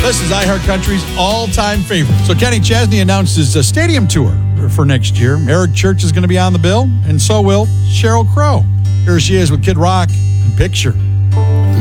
This is iHeartCountry's all-time favorite. So Kenny Chesney announced his stadium tour for next year. Eric Church is going to be on the bill, and so will Sheryl Crow. Here she is with Kid Rock and Picture.